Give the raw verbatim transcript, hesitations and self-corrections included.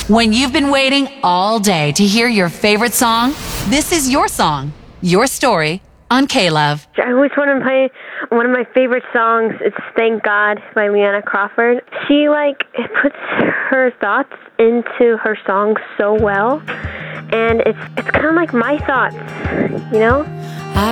When you've been waiting all day to hear your favorite song, this is your song, your story on K-Love. I always want to play one of my favorite songs. It's Thank God by Leanna Crawford. She, like, puts her thoughts into her songs so well. And it's it's kind of like my thoughts, you know? I